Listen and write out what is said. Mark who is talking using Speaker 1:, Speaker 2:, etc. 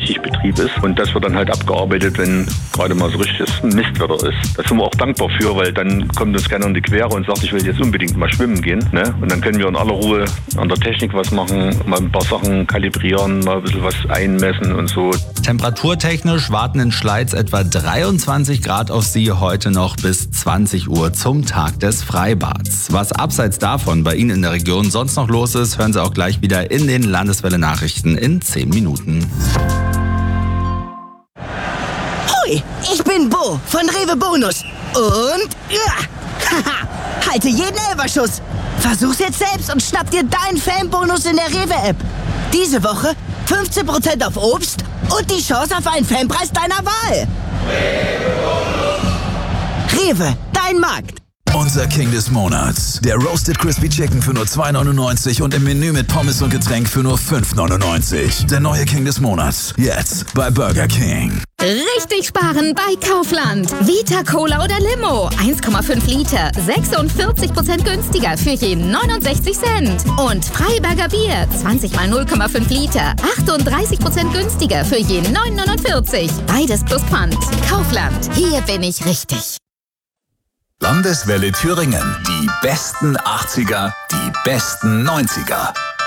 Speaker 1: richtig Betrieb ist. Und das wird dann halt abgearbeitet, wenn gerade mal so richtiges Mistwetter ist. Da sind wir auch dankbar für, weil dann kommt uns keiner in die Quere und sagt, ich will jetzt unbedingt mal schwimmen gehen. Ne? Und dann können wir in aller Ruhe an der Technik was machen, mal ein paar Sachen kalibrieren, mal ein bisschen was einmessen und so.
Speaker 2: Temperaturtechnisch warten in Schleiz etwa 23 Grad auf Sie heute noch bis 20 Uhr zum Tag des Freibads. Was abseits davon bei Ihnen in der Region sonst noch los ist, hören Sie auch gleich wieder in den Landeswelle-Nachrichten in 10 Minuten.
Speaker 3: Hoi, ich bin Bo von Rewe Bonus. Und halte jeden Elferschuss. Versuch's jetzt selbst und schnapp dir deinen Fanbonus in der Rewe-App. Diese Woche 15% auf Obst und die Chance auf einen Fanpreis deiner Wahl. Rewe, dein Markt.
Speaker 4: Unser King des Monats. Der Roasted Crispy Chicken für nur 2,99 und im Menü mit Pommes und Getränk für nur 5,99. Der neue King des Monats. Jetzt bei Burger King.
Speaker 5: Richtig sparen bei Kaufland. Vita Cola oder Limo. 1,5 Liter. 46% günstiger für jeden 69 Cent. Und Freiberger Bier. 20 mal 0,5 Liter. 38% günstiger für jeden 9,49. Beides plus Pfand. Kaufland. Hier bin ich richtig.
Speaker 4: Landeswelle Thüringen. Die besten 80er, die besten 90er.